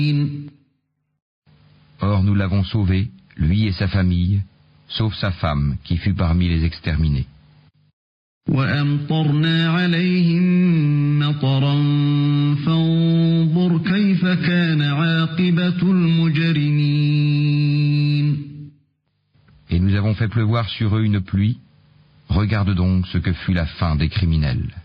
Or nous l'avons sauvé, lui et sa famille, sauf sa femme qui fut parmi les exterminés. وأمطرنا عليهم مطرا فانظر كيف كان عاقبة المجرمين. Et nous avons fait pleuvoir sur eux une pluie. Regarde donc ce que fut la fin des criminels.